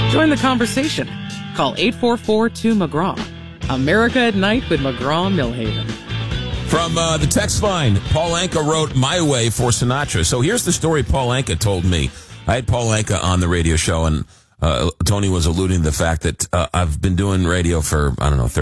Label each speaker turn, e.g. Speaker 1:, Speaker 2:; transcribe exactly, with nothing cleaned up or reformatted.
Speaker 1: Join the conversation. Call eight four four two McGraw. America at Night with McGraw-Millhaven.
Speaker 2: From uh, the text line, Paul Anka wrote My Way for Sinatra. So here's the story Paul Anka told me. I had Paul Anka on the radio show, and uh, Tony was alluding to the fact that uh, I've been doing radio for, I don't know, thirty